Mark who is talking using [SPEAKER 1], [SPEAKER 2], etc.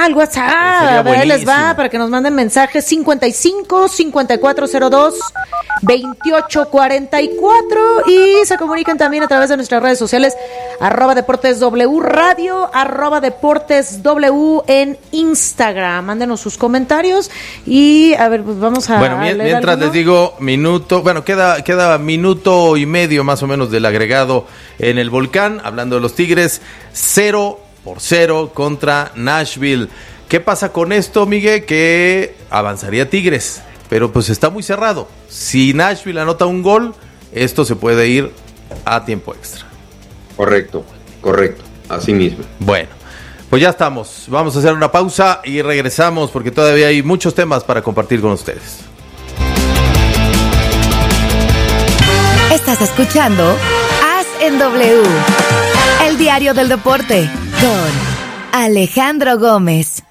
[SPEAKER 1] al WhatsApp. Ahí les va para que nos manden mensajes. 55-5402-2844 y se comuniquen también a través de nuestras redes sociales @DeportesW Radio, @DeportesW en Instagram. Mándenos sus comentarios y a ver, pues vamos a
[SPEAKER 2] mientras les digo queda minuto y medio más o menos del agregado en el Volcán, hablando de los Tigres, 0-0 contra Nashville. ¿Qué pasa con esto, Miguel? Que avanzaría Tigres, pero pues está muy cerrado. Si Nashville anota un gol, esto se puede ir a tiempo extra.
[SPEAKER 3] Correcto, así mismo.
[SPEAKER 2] Bueno, pues ya estamos. Vamos a hacer una pausa y regresamos porque todavía hay muchos temas para compartir con ustedes.
[SPEAKER 4] Estás escuchando As en W, el diario del deporte, con Alejandro Gómez.